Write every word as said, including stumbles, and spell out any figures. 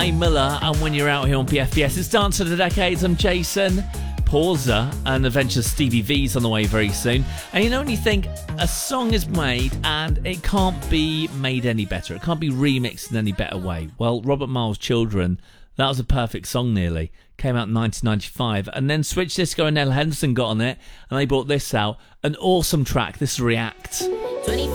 Hey Miller, and when you're out here on P F B S, it's Dance of the Decades. I'm Jason Pausa, and Adventure Stevie V's on the way very soon. And you know when you think a song is made and it can't be made any better, it can't be remixed in any better way. Well, Robert Miles' Children, that was a perfect song nearly. Came out in nineteen ninety-five, and then Switch Disco and Nell Henderson got on it, and they brought this out. An awesome track. This is React.